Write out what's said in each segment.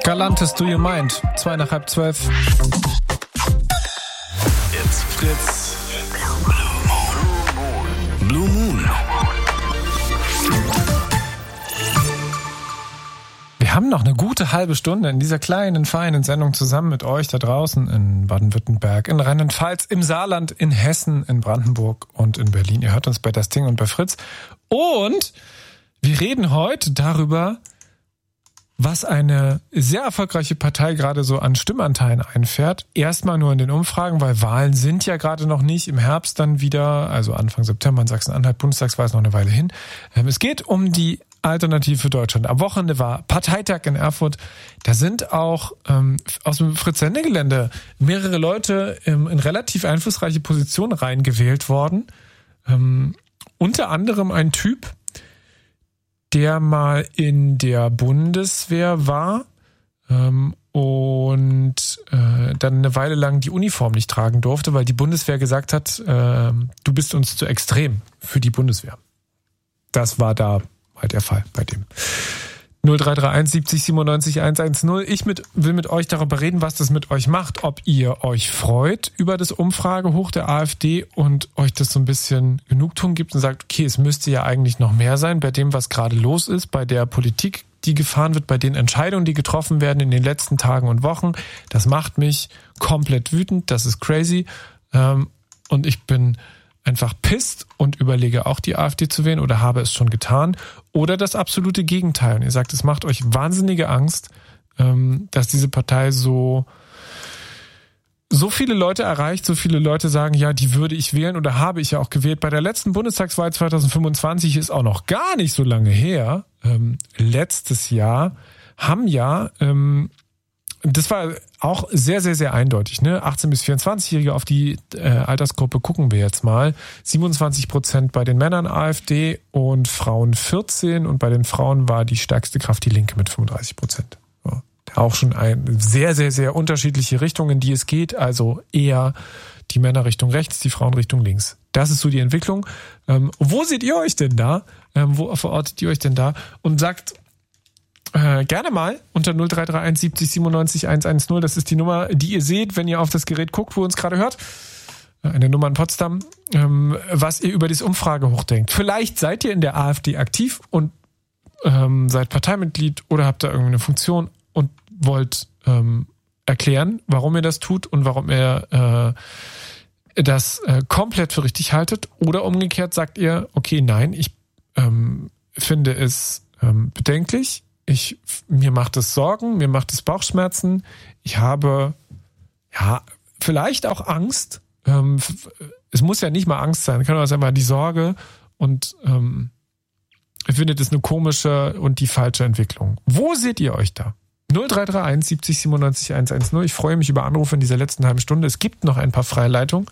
Galantes Do You Mind? 12:30. It's Fritz. Blue Moon. Wir haben noch eine gute halbe Stunde in dieser kleinen, feinen Sendung zusammen mit euch da draußen in Baden-Württemberg, in Rheinland-Pfalz, im Saarland, in Hessen, in Brandenburg und in Berlin. Ihr hört uns bei Das Ding und bei Fritz. Und wir reden heute darüber, was eine sehr erfolgreiche Partei gerade so an Stimmanteilen einfährt. Erstmal nur in den Umfragen, weil Wahlen sind ja gerade noch nicht. Im Herbst dann wieder, also Anfang September in Sachsen-Anhalt, Bundestagswahl ist noch eine Weile hin. Es geht um die Alternative für Deutschland. Am Wochenende war Parteitag in Erfurt. Da sind auch aus dem Fritz-Sende-Gelände mehrere Leute in relativ einflussreiche Positionen reingewählt worden. Unter anderem ein Typ, der mal in der Bundeswehr war und dann eine Weile lang die Uniform nicht tragen durfte, weil die Bundeswehr gesagt hat, du bist uns zu extrem für die Bundeswehr. Das war da halt der Fall bei dem. 0331 70 97 110. Ich will mit euch darüber reden, was das mit euch macht, ob ihr euch freut über das Umfragehoch der AfD und euch das so ein bisschen Genugtuung gibt und sagt, okay, es müsste ja eigentlich noch mehr sein bei dem, was gerade los ist, bei der Politik, die gefahren wird, bei den Entscheidungen, die getroffen werden in den letzten Tagen und Wochen. Das macht mich komplett wütend, das ist crazy und ich bin einfach pisst und überlege auch die AfD zu wählen oder habe es schon getan. Oder das absolute Gegenteil. Und ihr sagt, es macht euch wahnsinnige Angst, dass diese Partei so viele Leute erreicht, so viele Leute sagen, ja, die würde ich wählen oder habe ich ja auch gewählt. Bei der letzten Bundestagswahl 2025 ist auch noch gar nicht so lange her. Letztes Jahr haben ja das war auch sehr, sehr, sehr eindeutig, ne? 18- bis 24-Jährige, auf die Altersgruppe gucken wir jetzt mal. 27% bei den Männern AfD und Frauen 14%. Und bei den Frauen war die stärkste Kraft die Linke mit 35%. Ja. Auch schon sehr, sehr, sehr unterschiedliche Richtungen, in die es geht. Also eher die Männer Richtung rechts, die Frauen Richtung links. Das ist so die Entwicklung. Wo seht ihr euch denn da? Wo verortet ihr euch denn da? Und sagt gerne mal unter 0331 70 97 110. Das ist die Nummer, die ihr seht, wenn ihr auf das Gerät guckt, wo ihr uns gerade hört. Eine Nummer in Potsdam. Was ihr über das Umfragehoch denkt. Vielleicht seid ihr in der AfD aktiv und seid Parteimitglied oder habt da irgendeine Funktion und wollt erklären, warum ihr das tut und warum ihr das komplett für richtig haltet. Oder umgekehrt sagt ihr, okay, nein, ich finde es bedenklich. Mir macht es Sorgen, mir macht es Bauchschmerzen. Ich habe ja vielleicht auch Angst. Es muss ja nicht mal Angst sein, kann auch einfach die Sorge und ich finde das eine komische und die falsche Entwicklung. Wo seht ihr euch da? 0331 70 97 110. Ich freue mich über Anrufe in dieser letzten halben Stunde. Es gibt noch ein paar freie Leitungen.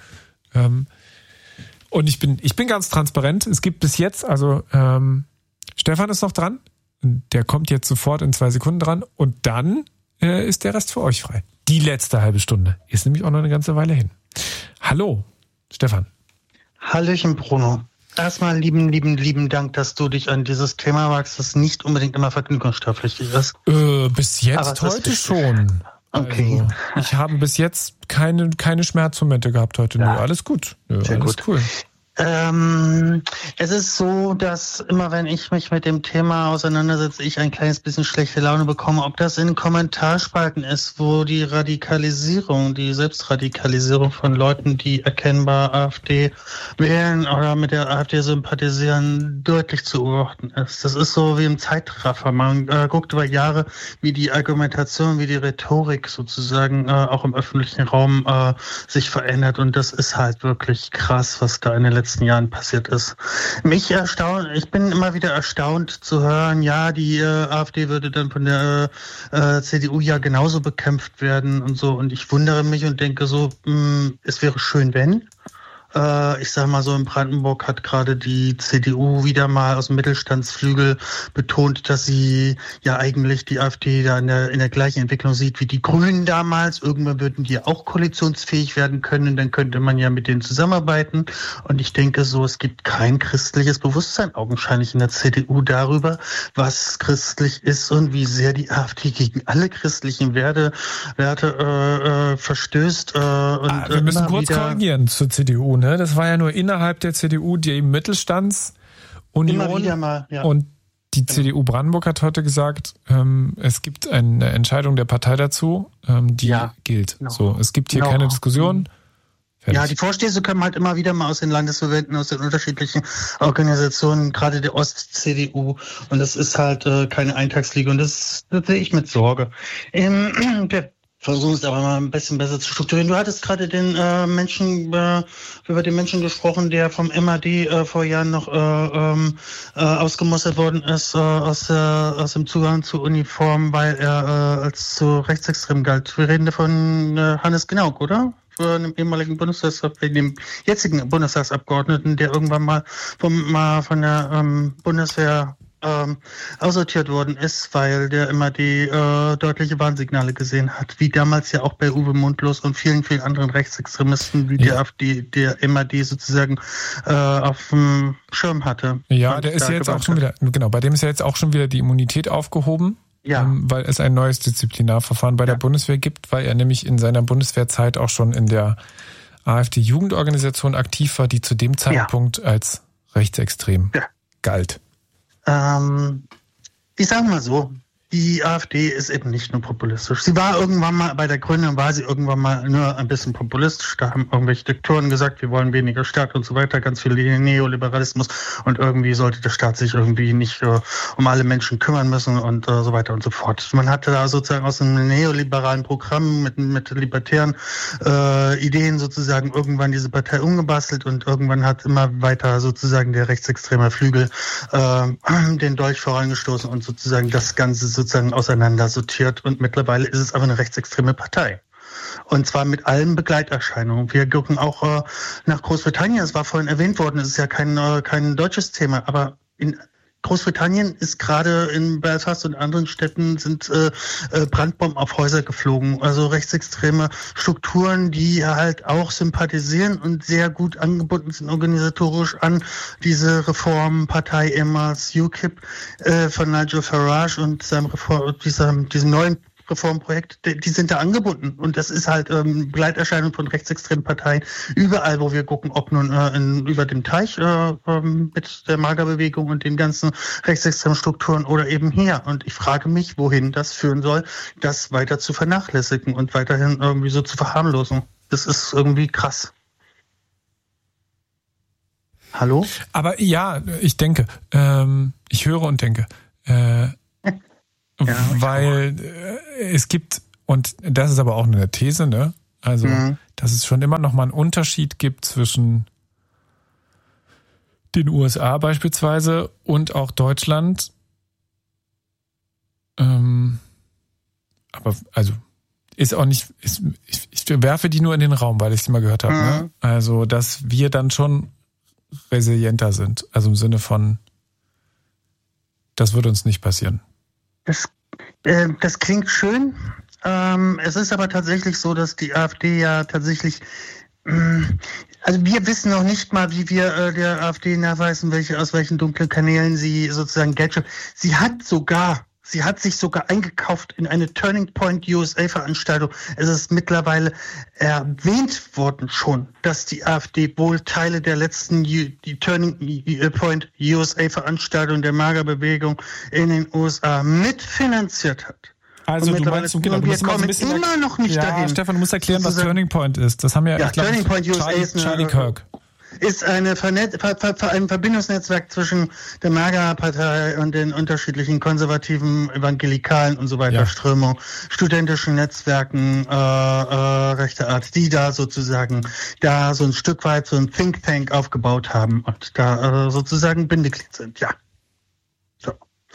Und ich bin ganz transparent. Es gibt bis jetzt, also Stefan ist noch dran. Der kommt jetzt sofort in 2 Sekunden dran und dann ist der Rest für euch frei. Die letzte halbe Stunde ist nämlich auch noch eine ganze Weile hin. Hallo, Stefan. Hallöchen, Bruno. Erstmal lieben Dank, dass du dich an dieses Thema wagst, das nicht unbedingt immer vergnügungssteuerpflichtig ist. Bis jetzt heute schon. Okay. Also, ich habe bis jetzt keine Schmerzmomente gehabt heute. Ja. Nö, alles gut. Sehr alles gut. Cool. Es ist so, dass immer wenn ich mich mit dem Thema auseinandersetze, ich ein kleines bisschen schlechte Laune bekomme, ob das in Kommentarspalten ist, wo die Selbstradikalisierung von Leuten, die erkennbar AfD wählen oder mit der AfD sympathisieren, deutlich zu beobachten ist. Das ist so wie im Zeitraffer. Man guckt über Jahre, wie die Argumentation, wie die Rhetorik sozusagen auch im öffentlichen Raum sich verändert und das ist halt wirklich krass, was da in den letzten Jahren passiert ist. Ich bin immer wieder erstaunt zu hören, ja, die AfD würde dann von der CDU ja genauso bekämpft werden und so. Und ich wundere mich und denke so, es wäre schön, wenn. Ich sag mal so, in Brandenburg hat gerade die CDU wieder mal aus dem Mittelstandsflügel betont, dass sie ja eigentlich die AfD da in der gleichen Entwicklung sieht wie die Grünen damals. Irgendwann würden die auch koalitionsfähig werden können, dann könnte man ja mit denen zusammenarbeiten. Und ich denke so, es gibt kein christliches Bewusstsein augenscheinlich in der CDU darüber, was christlich ist und wie sehr die AfD gegen alle christlichen Werte verstößt. Wir müssen kurz korrigieren zur CDU, ne? Das war ja nur innerhalb der CDU die Mittelstandsunion. Und die CDU Brandenburg hat heute gesagt, es gibt eine Entscheidung der Partei dazu, die gilt. Genau. So, es gibt hier keine Diskussion. Fertig. Ja, die Vorstöße kommen halt immer wieder mal aus den Landesverbänden, aus den unterschiedlichen Organisationen, gerade der Ost-CDU. Und das ist halt keine Eintagsfliege. Und das sehe ich mit Sorge. Wir versuchen es aber mal ein bisschen besser zu strukturieren. Du hattest gerade den über den Menschen gesprochen, der vom MAD vor Jahren noch ausgemustert worden ist aus dem Zugang zu Uniform, weil er als zu rechtsextrem galt. Wir reden von Hannes Gnauk, oder? Dem ehemaligen dem jetzigen Bundestagsabgeordneten, der irgendwann mal von der Bundeswehr aussortiert worden ist, weil der MAD deutliche Warnsignale gesehen hat, wie damals ja auch bei Uwe Mundlos und vielen, vielen anderen Rechtsextremisten, wie der AfD, der MAD sozusagen auf dem Schirm hatte. Ja, der ist ja jetzt auch schon wieder, genau, bei dem ist ja jetzt auch schon wieder die Immunität aufgehoben. Ja. Weil es ein neues Disziplinarverfahren bei der Bundeswehr gibt, weil er nämlich in seiner Bundeswehrzeit auch schon in der AfD-Jugendorganisation aktiv war, die zu dem Zeitpunkt als rechtsextrem galt. Ich sage mal so, die AfD ist eben nicht nur populistisch. Sie war irgendwann mal, bei der Gründung war sie irgendwann mal nur ein bisschen populistisch. Da haben irgendwelche Diktoren gesagt, wir wollen weniger Staat und so weiter, ganz viel Neoliberalismus und irgendwie sollte der Staat sich irgendwie nicht um alle Menschen kümmern müssen und so weiter und so fort. Man hatte da sozusagen aus einem neoliberalen Programm mit libertären Ideen sozusagen irgendwann diese Partei umgebastelt und irgendwann hat immer weiter sozusagen der rechtsextreme Flügel den Dolch vorangestoßen und sozusagen das Ganze sozusagen auseinandersortiert und mittlerweile ist es aber eine rechtsextreme Partei. Und zwar mit allen Begleiterscheinungen. Wir gucken auch nach Großbritannien, es war vorhin erwähnt worden, es ist ja kein deutsches Thema, aber in Großbritannien ist gerade in Belfast und anderen Städten sind Brandbomben auf Häuser geflogen. Also rechtsextreme Strukturen, die halt auch sympathisieren und sehr gut angebunden sind organisatorisch an diese Reformpartei ehemals UKIP von Nigel Farage und diesem neuen Reformprojekt, die sind da angebunden. Und das ist halt Begleiterscheinung von rechtsextremen Parteien überall, wo wir gucken, ob nun über dem Teich mit der Magerbewegung und den ganzen rechtsextremen Strukturen oder eben hier. Und ich frage mich, wohin das führen soll, das weiter zu vernachlässigen und weiterhin irgendwie so zu verharmlosen. Das ist irgendwie krass. Hallo? Aber ja, ich denke, ich höre und denke, weil es gibt, und das ist aber auch eine These, ne? Also, dass es schon immer noch mal einen Unterschied gibt zwischen den USA beispielsweise und auch Deutschland. Aber, also, ist auch nicht, ich werfe die nur in den Raum, weil ich sie mal gehört habe, ne? Also, dass wir dann schon resilienter sind. Also im Sinne von, das wird uns nicht passieren. Das klingt schön. Es ist aber tatsächlich so, dass die AfD ja tatsächlich, also wir wissen noch nicht mal, wie wir der AfD nachweisen, aus welchen dunklen Kanälen sie sozusagen Geld schöpft. Sie hat sich sogar eingekauft in eine Turning Point USA Veranstaltung. Es ist mittlerweile erwähnt worden schon, dass die AfD wohl Teile der letzten die Turning Point USA Veranstaltung der Magerbewegung in den USA mitfinanziert hat. Also du meinst, genau, wir kommen immer noch nicht dahin. Stefan, du musst erklären, was Turning Point ist. Das haben ja, ich glaube, Turning Point USA Charlie Kirk. Ist ein Verbindungsnetzwerk zwischen der MAGA-Partei und den unterschiedlichen konservativen, evangelikalen und so weiter Strömungen, studentischen Netzwerken rechter Art, die da sozusagen so ein Stück weit so ein Think Tank aufgebaut haben und da sozusagen Bindeglied sind, ja. So.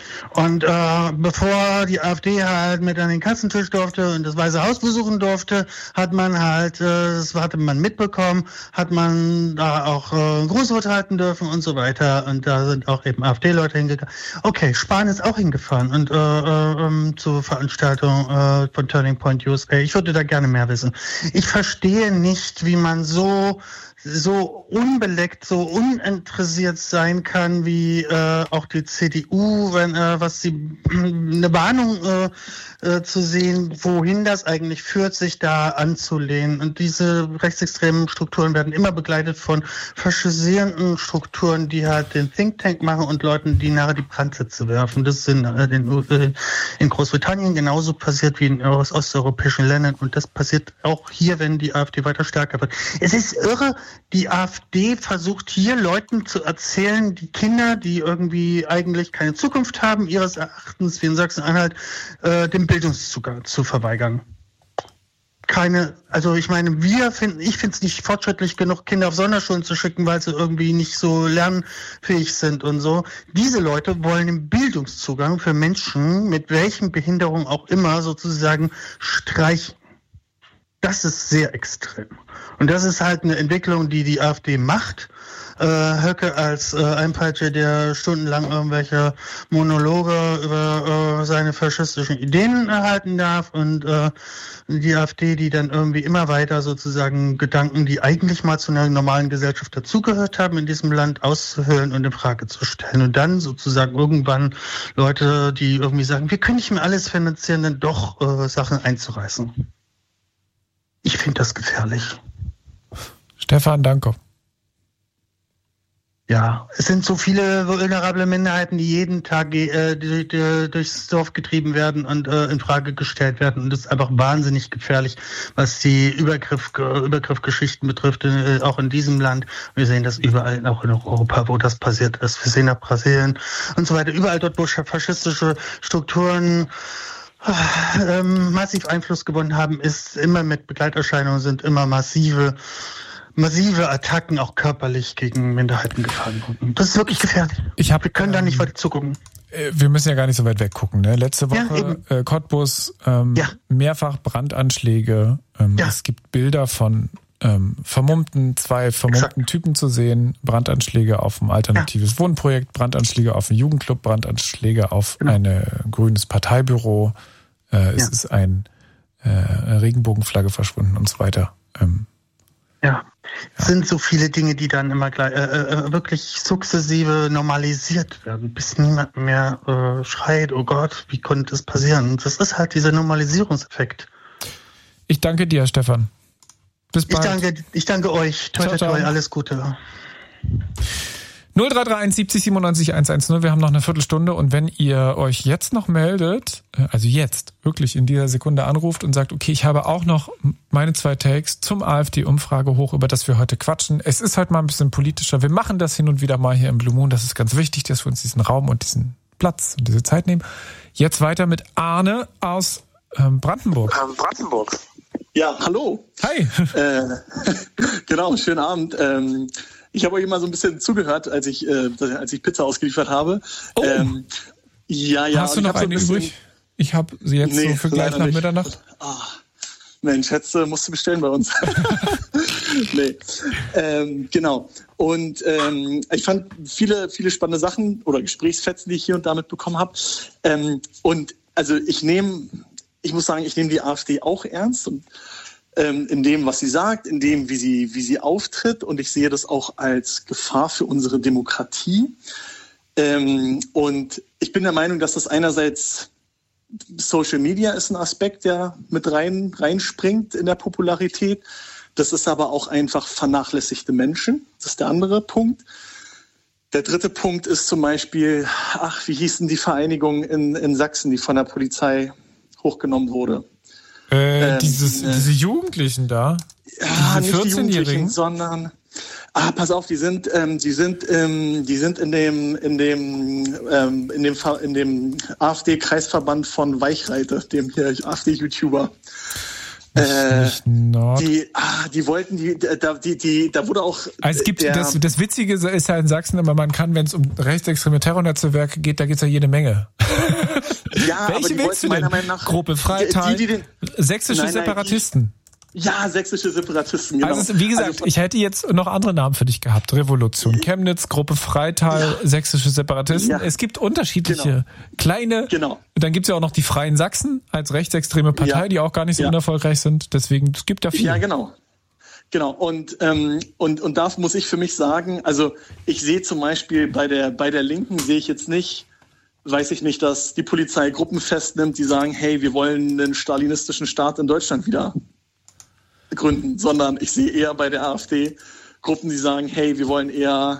Und bevor die AfD halt mit an den Kassentisch durfte und das Weiße Haus besuchen durfte, hat man halt, das hatte man mitbekommen, hat man da auch Grußwort halten dürfen und so weiter. Und da sind auch eben AfD-Leute hingegangen. Okay, Spahn ist auch hingefahren und zur Veranstaltung von Turning Point USA. Ich würde da gerne mehr wissen. Ich verstehe nicht, wie man so unbeleckt, so uninteressiert sein kann, wie auch die CDU, wenn was sie eine Warnung zu sehen, wohin das eigentlich führt, sich da anzulehnen. Und diese rechtsextremen Strukturen werden immer begleitet von faschisierenden Strukturen, die halt den Think Tank machen und Leuten, die nachher die Brandsätze werfen. Das ist in Großbritannien genauso passiert wie in osteuropäischen Ländern. Und das passiert auch hier, wenn die AfD weiter stärker wird. Es ist irre, die AfD versucht hier Leuten zu erzählen, die Kinder, die irgendwie eigentlich keine Zukunft haben, ihres Erachtens wie in Sachsen-Anhalt, den Bildungszugang zu verweigern. Ich meine, ich finde es nicht fortschrittlich genug, Kinder auf Sonderschulen zu schicken, weil sie irgendwie nicht so lernfähig sind und so. Diese Leute wollen den Bildungszugang für Menschen mit welchen Behinderungen auch immer sozusagen streichen. Das ist sehr extrem. Und das ist halt eine Entwicklung, die AfD macht. Höcke als Einpeitscher, der stundenlang irgendwelche Monologe über seine faschistischen Ideen erhalten darf und die AfD, die dann irgendwie immer weiter sozusagen Gedanken, die eigentlich mal zu einer normalen Gesellschaft dazugehört haben, in diesem Land auszuhöhlen und in Frage zu stellen. Und dann sozusagen irgendwann Leute, die irgendwie sagen, wir können nicht mehr alles finanzieren, dann doch Sachen einzureißen. Ich finde das gefährlich. Stefan, danke. Ja, es sind so viele vulnerable Minderheiten, die jeden Tag durchs Dorf getrieben werden und in Frage gestellt werden. Und das ist einfach wahnsinnig gefährlich, was die Übergriffgeschichten betrifft, auch in diesem Land. Wir sehen das überall, auch in Europa, wo das passiert ist. Wir sehen nach Brasilien und so weiter. Überall dort, wo faschistische Strukturen massiv Einfluss gewonnen haben, ist immer mit Begleiterscheinungen, sind immer massive Attacken auch körperlich gegen Minderheiten gefahren worden. Das ist wirklich gefährlich. Wir können da nicht weiter zugucken. Wir müssen ja gar nicht so weit weggucken. Ne? Letzte Woche Cottbus, mehrfach Brandanschläge. Es gibt Bilder von zwei vermummten Typen zu sehen. Brandanschläge auf ein alternatives Wohnprojekt, Brandanschläge auf einen Jugendclub, Brandanschläge auf ein grünes Parteibüro. Es ist eine Regenbogenflagge verschwunden und so weiter. Es sind so viele Dinge, die dann immer gleich wirklich sukzessive normalisiert werden, bis niemand mehr schreit, oh Gott, wie konnte das passieren? Und das ist halt dieser Normalisierungseffekt. Ich danke dir, Stefan. Bis bald. Ich danke euch. Toi, toi, toi, alles Gute. 0331 70 97 110. Wir haben noch eine Viertelstunde und wenn ihr euch jetzt noch meldet, also jetzt wirklich in dieser Sekunde anruft und sagt, okay, ich habe auch noch meine 2 Takes zum AfD-Umfrage hoch, über das wir heute quatschen. Es ist heute mal ein bisschen politischer. Wir machen das hin und wieder mal hier im Blue Moon. Das ist ganz wichtig, dass wir uns diesen Raum und diesen Platz und diese Zeit nehmen. Jetzt weiter mit Arne aus Brandenburg. Ja, hallo. Hi. Genau, schönen Abend. Ich habe euch immer so ein bisschen zugehört, als ich Pizza ausgeliefert habe. Oh. Hast du noch eine übrig? Ich habe sie jetzt so für gleich nach Mitternacht. Mensch, musst du bestellen bei uns. Genau. Und ich fand viele spannende Sachen oder Gesprächsfetzen, die ich hier und da mitbekommen habe. Und also ich nehme die AfD auch ernst und in dem, was sie sagt, in dem, wie sie auftritt. Und ich sehe das auch als Gefahr für unsere Demokratie. Und ich bin der Meinung, dass das einerseits Social Media ist ein Aspekt, der mit reinspringt in der Popularität. Das ist aber auch einfach vernachlässigte Menschen. Das ist der andere Punkt. Der dritte Punkt ist zum Beispiel, wie hieß denn die Vereinigung in Sachsen, die von der Polizei hochgenommen wurde? Diese Jugendlichen da? Ja, nicht die Jugendlichen, sondern pass auf, die sind in dem AfD-Kreisverband von Weichreite, dem hier AfD-YouTuber. Nicht Nord. Die wollten, da wurde auch. Also es gibt, das Witzige ist ja in Sachsen, aber man kann, wenn es um rechtsextreme Terrornetzwerke geht, da gibt's ja jede Menge. Ja, welche aber die willst du denn? meiner Meinung nach, Gruppe Freital, sächsische Separatisten. Ja, sächsische Separatisten, genau. Also wie gesagt, ich hätte jetzt noch andere Namen für dich gehabt. Revolution Chemnitz, Gruppe Freital, sächsische Separatisten. Ja. Es gibt unterschiedliche kleine. Genau. Dann gibt's ja auch noch die Freien Sachsen als rechtsextreme Partei, die auch gar nicht so unerfolgreich sind. Deswegen, es gibt da viel. Ja, genau. Genau. Und da muss ich für mich sagen, also ich sehe zum Beispiel bei der Linken sehe ich jetzt nicht, weiß ich nicht, dass die Polizei Gruppen festnimmt, die sagen, hey, wir wollen einen stalinistischen Staat in Deutschland wieder gründen, sondern ich sehe eher bei der AfD Gruppen, die sagen, hey, wir wollen eher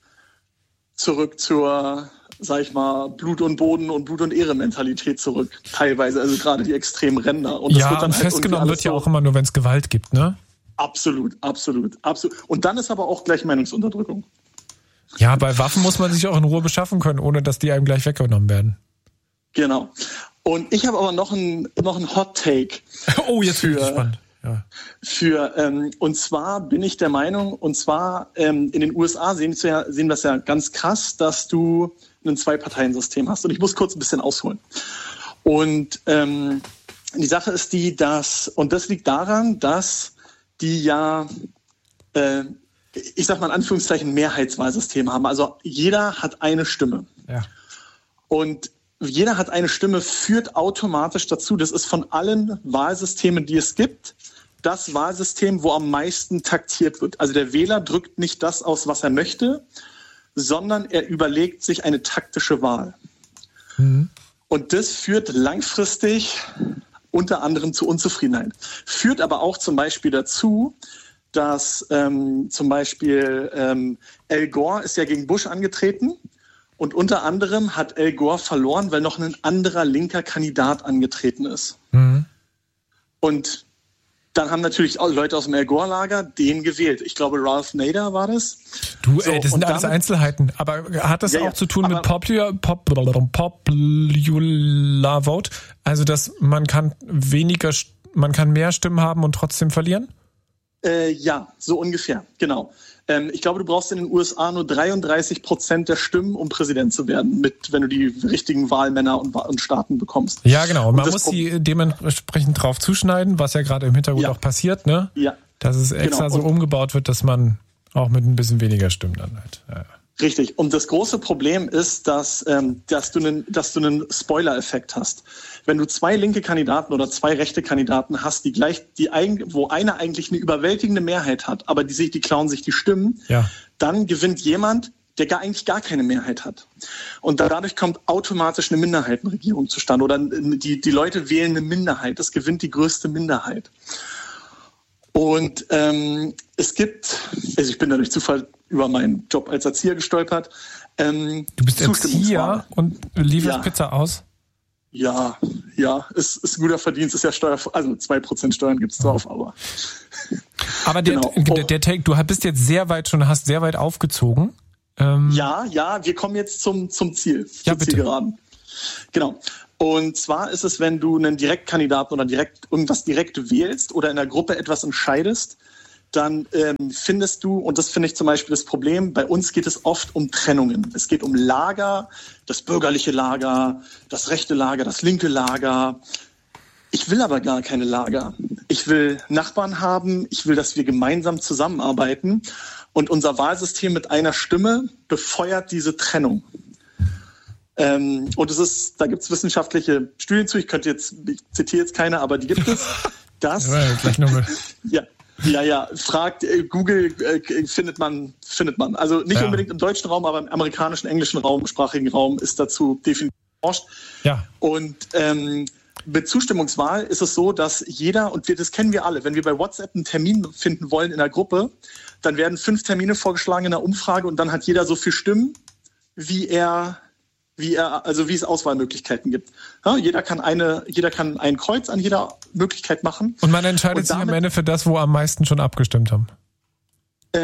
zurück zur, sag ich mal, Blut und Boden und Blut und Ehre Mentalität zurück, teilweise, also gerade die extremen Ränder. Und das wird dann und festgenommen wird ja auch immer nur, wenn es Gewalt gibt, ne? Absolut. Und dann ist aber auch gleich Meinungsunterdrückung. Ja, bei Waffen muss man sich auch in Ruhe beschaffen können, ohne dass die einem gleich weggenommen werden. Genau. Und ich habe aber noch einen Hot Take. Oh, jetzt bin ich gespannt. Ja. Und zwar bin ich der Meinung, in den USA sehen wir das ja ganz krass, dass du ein Zwei-Parteien-System hast. Und ich muss kurz ein bisschen ausholen. Und die Sache ist und das liegt daran, dass die ja, ich sag mal in Anführungszeichen, Mehrheitswahlsystem haben. Also jeder hat eine Stimme. Ja. Und jeder hat eine Stimme führt automatisch dazu, das ist von allen Wahlsystemen, die es gibt, das Wahlsystem, wo am meisten taktiert wird. Also der Wähler drückt nicht das aus, was er möchte, sondern er überlegt sich eine taktische Wahl. Mhm. Und das führt langfristig unter anderem zu Unzufriedenheit. Führt aber auch zum Beispiel dazu, dass zum Beispiel Al Gore ist ja gegen Bush angetreten. Und unter anderem hat Al Gore verloren, weil noch ein anderer linker Kandidat angetreten ist. Mhm. Und dann haben natürlich auch Leute aus dem Al Gore-Lager den gewählt. Ich glaube, Ralph Nader war das. Das sind alles Einzelheiten. Aber hat das auch zu tun mit Popular Vote? Also, dass man kann mehr Stimmen haben und trotzdem verlieren? Ja, so ungefähr, genau. Ich glaube, du brauchst in den USA nur 33% der Stimmen, um Präsident zu werden, wenn du die richtigen Wahlmänner und Staaten bekommst. Ja, genau. Und man muss sie dementsprechend drauf zuschneiden, was ja gerade im Hintergrund auch passiert, ne? Ja. Dass es extra so umgebaut wird, dass man auch mit ein bisschen weniger Stimmen dann halt. Ja. Richtig. Und das große Problem ist, dass du einen Spoiler-Effekt hast. Wenn du zwei linke Kandidaten oder zwei rechte Kandidaten hast, wo einer eigentlich eine überwältigende Mehrheit hat, aber die klauen sich die Stimmen, dann gewinnt jemand, der eigentlich gar keine Mehrheit hat. Und dadurch kommt automatisch eine Minderheitenregierung zustande. Oder die Leute wählen eine Minderheit. Es gewinnt die größte Minderheit. Und ich bin da durch Zufall über meinen Job als Erzieher gestolpert. Du bist Erzieher und lieferst Pizza aus? Ja, ist ein guter Verdienst, ist ja steuerfrei, also 2% Steuern gibt's drauf, aber. Aber der Take, du bist jetzt hast sehr weit aufgezogen. Ja, wir kommen jetzt zum Ziel. Ja, bitte. Zielgeraden. Genau. Und zwar ist es, wenn du einen Direktkandidaten oder irgendwas direkt wählst oder in der Gruppe etwas entscheidest, dann findest du, und das finde ich zum Beispiel das Problem, bei uns geht es oft um Trennungen. Es geht um Lager, das bürgerliche Lager, das rechte Lager, das linke Lager. Ich will aber gar keine Lager. Ich will Nachbarn haben, ich will, dass wir gemeinsam zusammenarbeiten. Und unser Wahlsystem mit einer Stimme befeuert diese Trennung. Und da gibt es wissenschaftliche Studien zu, ich zitiere jetzt keine, aber die gibt es. Gleich nochmal. Ja, fragt Google, findet man. Also nicht unbedingt im deutschen Raum, aber im amerikanischen, englischen sprachigen Raum ist dazu definitiv geforscht. Ja. Und mit Zustimmungswahl ist es so, dass jeder, das kennen wir alle, wenn wir bei WhatsApp einen Termin finden wollen in der Gruppe, dann werden 5 Termine vorgeschlagen in der Umfrage und dann hat jeder so viel Stimmen, wie es Auswahlmöglichkeiten gibt. Ja, jeder kann ein Kreuz an jeder Möglichkeit machen. Und man entscheidet sich am Ende für das, wo am meisten schon abgestimmt haben.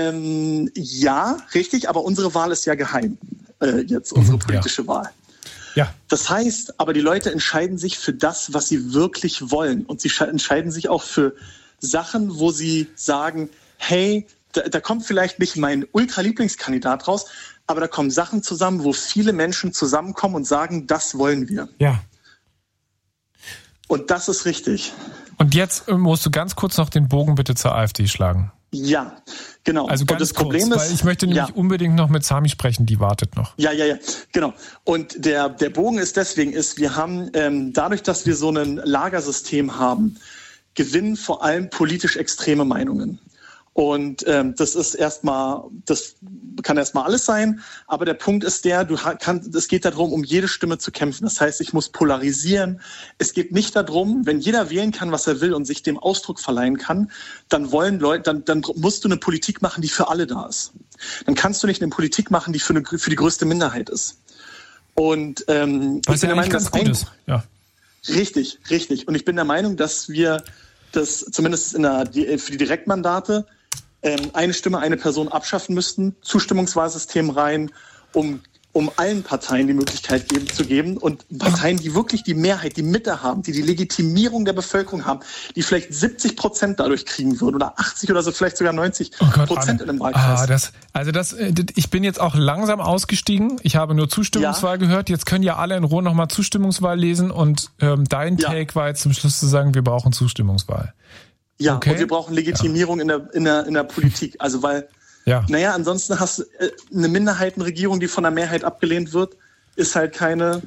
Ja, richtig, aber unsere Wahl ist ja geheim. Unsere politische Wahl. Ja. Das heißt, aber die Leute entscheiden sich für das, was sie wirklich wollen. Und sie entscheiden sich auch für Sachen, wo sie sagen, hey, da kommt vielleicht nicht mein Ultra-Lieblingskandidat raus, aber da kommen Sachen zusammen, wo viele Menschen zusammenkommen und sagen, das wollen wir. Ja. Und das ist richtig. Und jetzt musst du ganz kurz noch den Bogen bitte zur AfD schlagen. Ja, genau. Also ganz und das Problem kurz, ist, weil ich möchte nämlich unbedingt noch mit Sami sprechen, die wartet noch. Ja, genau. Und der Bogen ist deswegen, wir haben dadurch, dass wir so ein Lagersystem haben, gewinnen vor allem politisch extreme Meinungen. Und das kann erstmal alles sein, aber der Punkt ist es geht darum, um jede Stimme zu kämpfen. Das heißt, ich muss polarisieren. Es geht nicht darum, wenn jeder wählen kann, was er will und sich dem Ausdruck verleihen kann, dann musst du eine Politik machen, die für alle da ist. Dann kannst du nicht eine Politik machen, die für die größte Minderheit ist. Und was ja eigentlich ganz gut ist. Ja. Richtig. Und ich bin der Meinung, dass wir das zumindest für die Direktmandate eine Stimme, eine Person abschaffen müssten, Zustimmungswahlsystem rein, um allen Parteien die Möglichkeit zu geben und Parteien, die wirklich die Mehrheit, die Mitte haben, die Legitimierung der Bevölkerung haben, die vielleicht 70% dadurch kriegen würden oder 80 oder so, vielleicht sogar 90% in einem Wahlkreis. Ich bin jetzt auch langsam ausgestiegen. Ich habe nur Zustimmungswahl gehört. Jetzt können ja alle in Ruhe nochmal Zustimmungswahl lesen und dein Take war jetzt zum Schluss zu sagen, wir brauchen Zustimmungswahl. Ja, okay. Und wir brauchen Legitimierung in der Politik. Also weil, ansonsten hast du eine Minderheitenregierung, die von der Mehrheit abgelehnt wird, ist halt keine,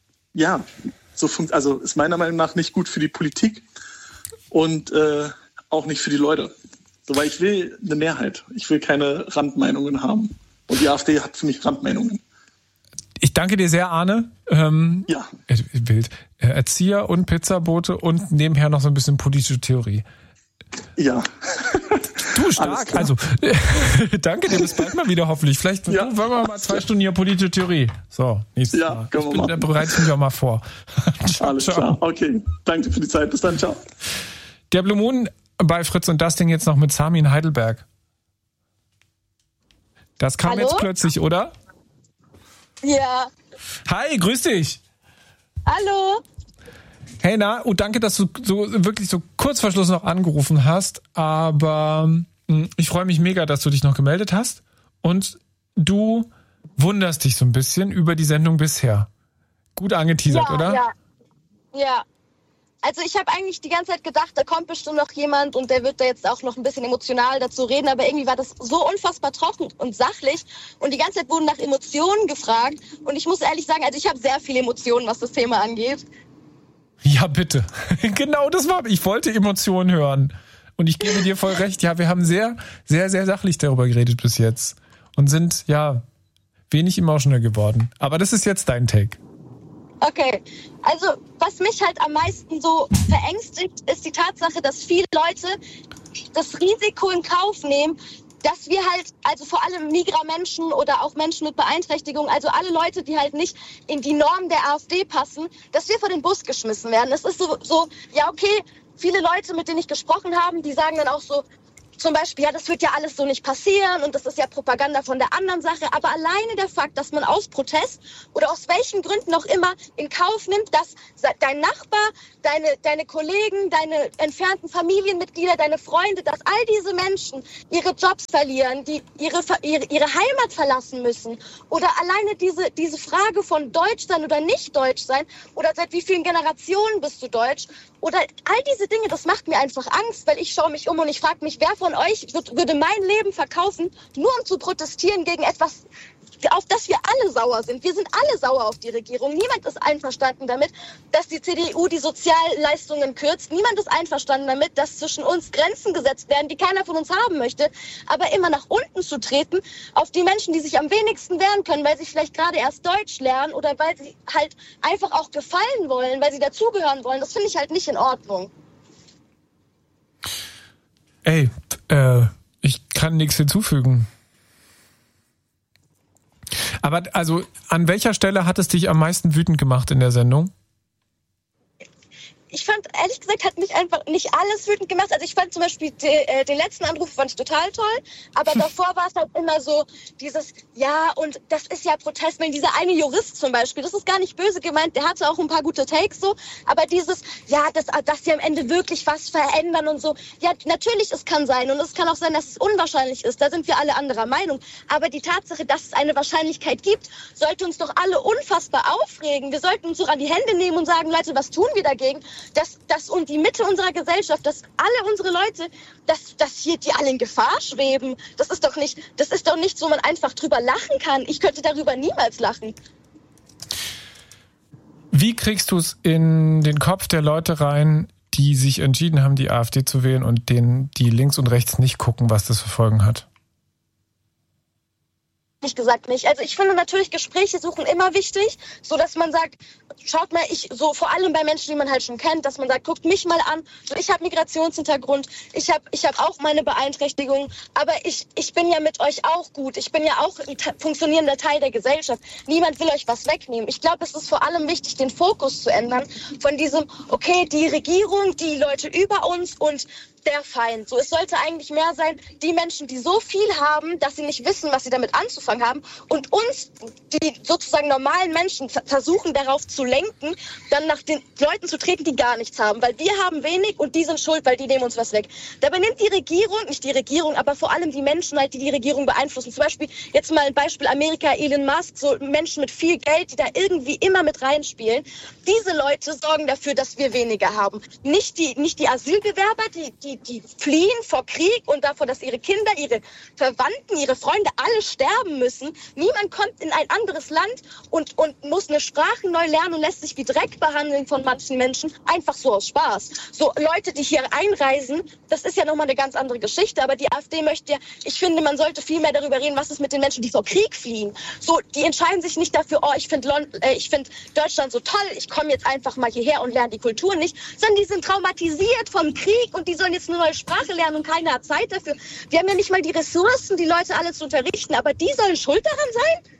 ist meiner Meinung nach nicht gut für die Politik und auch nicht für die Leute. So, weil ich will eine Mehrheit. Ich will keine Randmeinungen haben. Und die AfD hat für mich Randmeinungen. Ich danke dir sehr, Arne. Wild. Erzieher und Pizzabote und nebenher noch so ein bisschen politische Theorie. Ja. Du, stark. Also, danke dir, bis bald mal wieder hoffentlich. Vielleicht wollen wir mal 2 Stunden hier politische Theorie. So, nächstes Mal. Da bereite ich mich auch mal vor. Alles klar. Okay, danke für die Zeit. Bis dann, ciao. Der Blue Moon bei Fritz und das Ding jetzt noch mit Sami in Heidelberg. Das kam jetzt plötzlich, oder? Ja. Hi, grüß dich. Hallo. Hey, danke, dass du wirklich so kurz vor Schluss noch angerufen hast, aber ich freue mich mega, dass du dich noch gemeldet hast und du wunderst dich so ein bisschen über die Sendung bisher. Gut angeteasert, oder? Ja. Also ich habe eigentlich die ganze Zeit gedacht, da kommt bestimmt noch jemand und der wird da jetzt auch noch ein bisschen emotional dazu reden, aber irgendwie war das so unfassbar trocken und sachlich und die ganze Zeit wurden nach Emotionen gefragt und ich muss ehrlich sagen, also ich habe sehr viele Emotionen, was das Thema angeht. Ja, bitte. Genau, ich wollte Emotionen hören. Und ich gebe dir voll recht. Ja, wir haben sehr, sehr, sehr sachlich darüber geredet bis jetzt. Und sind, wenig emotional geworden. Aber das ist jetzt dein Take. Okay. Also, was mich halt am meisten so verängstigt, ist die Tatsache, dass viele Leute das Risiko in Kauf nehmen, dass wir halt, also vor allem Migramenschen oder auch Menschen mit Beeinträchtigung, also alle Leute, die halt nicht in die Norm der AfD passen, dass wir vor den Bus geschmissen werden. Es ist so, viele Leute, mit denen ich gesprochen habe, die sagen dann auch so, zum Beispiel, das wird ja alles so nicht passieren und das ist ja Propaganda von der anderen Sache. Aber alleine der Fakt, dass man aus Protest oder aus welchen Gründen auch immer in Kauf nimmt, dass dein Nachbar, deine Kollegen, deine entfernten Familienmitglieder, deine Freunde, dass all diese Menschen ihre Jobs verlieren, die ihre Heimat verlassen müssen. Oder alleine diese Frage von Deutsch sein oder nicht Deutsch sein oder seit wie vielen Generationen bist du Deutsch oder all diese Dinge, das macht mir einfach Angst, weil ich schaue mich um und ich frage mich, wer von euch würde mein Leben verkaufen, nur um zu protestieren gegen etwas, auf das wir alle sauer sind. Wir sind alle sauer auf die Regierung. Niemand ist einverstanden damit, dass die CDU die Sozialleistungen kürzt. Niemand ist einverstanden damit, dass zwischen uns Grenzen gesetzt werden, die keiner von uns haben möchte. Aber immer nach unten zu treten, auf die Menschen, die sich am wenigsten wehren können, weil sie vielleicht gerade erst Deutsch lernen oder weil sie halt einfach auch gefallen wollen, weil sie dazugehören wollen, das finde ich halt nicht in Ordnung. Ey, ich kann nichts hinzufügen. Aber also, an welcher Stelle hat es dich am meisten wütend gemacht in der Sendung? ich fand, ehrlich gesagt, hat mich einfach nicht alles wütend gemacht. Also ich fand zum Beispiel den letzten Anruf fand ich total toll, aber davor war es halt immer so dieses, ja, und das ist ja Protest, wenn dieser eine Jurist zum Beispiel, das ist gar nicht böse gemeint, der hatte auch ein paar gute Takes so, aber dieses, ja, dass sie am Ende wirklich was verändern und so, ja, natürlich, es kann sein und es kann auch sein, dass es unwahrscheinlich ist, da sind wir alle anderer Meinung, aber die Tatsache, dass es eine Wahrscheinlichkeit gibt, sollte uns doch alle unfassbar aufregen. Wir sollten uns so an die Hände nehmen und sagen, Leute, was tun wir dagegen? Dass und die Mitte unserer Gesellschaft, dass alle unsere Leute, dass hier die alle in Gefahr schweben. Das ist doch nichts, wo man einfach drüber lachen kann. Ich könnte darüber niemals lachen. Wie kriegst du es in den Kopf der Leute rein, die sich entschieden haben, die AfD zu wählen und denen, die links und rechts nicht gucken, was das für Folgen hat? Ehrlich gesagt nicht. Also ich finde natürlich Gespräche suchen immer wichtig, so dass man sagt, schaut mal, so vor allem bei Menschen, die man halt schon kennt, dass man sagt, guckt mich mal an, so ich habe Migrationshintergrund, ich hab auch meine Beeinträchtigungen, aber ich bin ja mit euch auch gut, ich bin ja auch ein funktionierender Teil der Gesellschaft. Niemand will euch was wegnehmen. Ich glaube, es ist vor allem wichtig, den Fokus zu ändern von diesem, okay, die Regierung, die Leute über uns und der Feind. So, es sollte eigentlich mehr sein, die Menschen, die so viel haben, dass sie nicht wissen, was sie damit anzufangen haben und uns, die sozusagen normalen Menschen, versuchen darauf zu lenken, dann nach den Leuten zu treten, die gar nichts haben, weil wir haben wenig und die sind schuld, weil die nehmen uns was weg. Dabei nimmt die Regierung, nicht die Regierung, aber vor allem die Menschen halt, die Regierung beeinflussen. Zum Beispiel, jetzt mal ein Beispiel Amerika, Elon Musk, so Menschen mit viel Geld, die da irgendwie immer mit reinspielen. Diese Leute sorgen dafür, dass wir weniger haben. Nicht die Asylbewerber, die fliehen vor Krieg und davor, dass ihre Kinder, ihre Verwandten, ihre Freunde alle sterben müssen. Niemand kommt in ein anderes Land und muss eine Sprache neu lernen und lässt sich wie Dreck behandeln von manchen Menschen, einfach so aus Spaß. So Leute, die hier einreisen, das ist ja nochmal eine ganz andere Geschichte, aber die AfD möchte ja, ich finde, man sollte viel mehr darüber reden, was ist mit den Menschen, die vor Krieg fliehen. So, die entscheiden sich nicht dafür, ich finde Deutschland so toll, ich komme jetzt einfach mal hierher und lerne die Kultur nicht, sondern die sind traumatisiert vom Krieg und die sollen jetzt eine neue Sprache lernen und keiner hat Zeit dafür. Wir haben ja nicht mal die Ressourcen, die Leute alle zu unterrichten, aber die sollen schuld daran sein?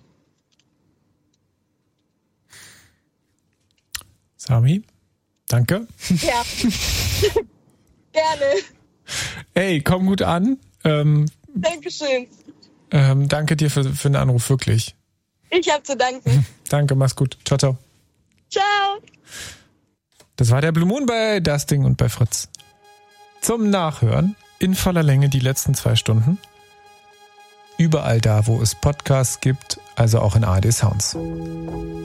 Sami, danke. Ja, gerne. Ey, komm gut an. Dankeschön. Danke dir für den Anruf, wirklich. Ich habe zu danken. Danke, mach's gut. Ciao, ciao. Ciao. Das war der Blue Moon bei Dusting und bei Fritz. Zum Nachhören in voller Länge die letzten 2 Stunden. Überall da, wo es Podcasts gibt, also auch in ARD Sounds.